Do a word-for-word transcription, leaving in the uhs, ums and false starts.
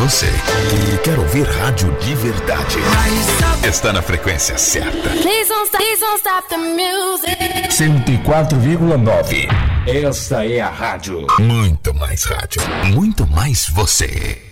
você que quer ouvir rádio de verdade. Está na frequência certa. cento e quatro vírgula nove. Esta é a rádio. Muito mais rádio. Muito mais você.